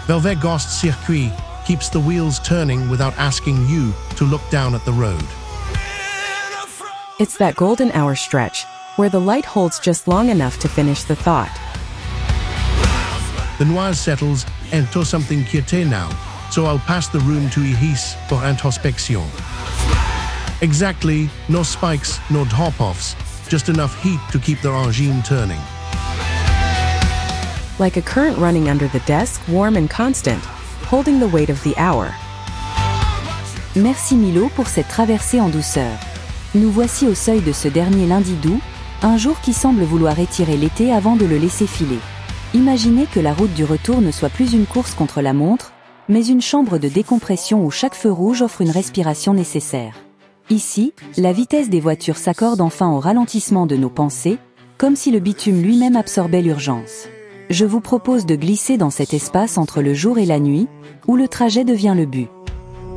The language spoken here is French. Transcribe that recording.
Velvet Ghost Circuit keeps the wheels turning without asking you to look down at the road. It's that golden hour stretch, where the light holds just long enough to finish the thought. The noise settles into something quiet now, so I'll pass the room to Ihis for introspection. Exactly, no spikes, no drop-offs, just enough heat to keep the engine turning. Like a current running under the desk, warm and constant, holding the weight of the hour. Merci Milo pour cette traversée en douceur. Nous voici au seuil de ce dernier lundi d'août, un jour qui semble vouloir étirer l'été avant de le laisser filer. Imaginez que la route du retour ne soit plus une course contre la montre, mais une chambre de décompression où chaque feu rouge offre une respiration nécessaire. Ici, la vitesse des voitures s'accorde enfin au ralentissement de nos pensées, comme si le bitume lui-même absorbait l'urgence. Je vous propose de glisser dans cet espace entre le jour et la nuit, où le trajet devient le but.